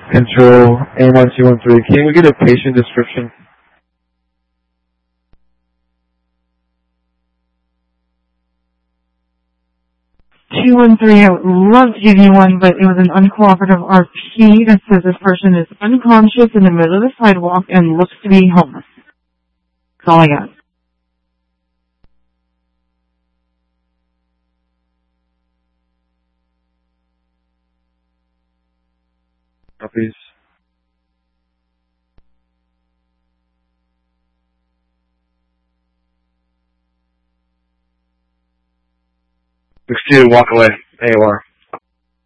Control A1213. Can we get a patient description? A213, I would love to give you one, but it was an uncooperative RP that says this person is unconscious in the middle of the sidewalk and looks to be homeless. That's all I got. Copies. Proceed to walk away. AOR.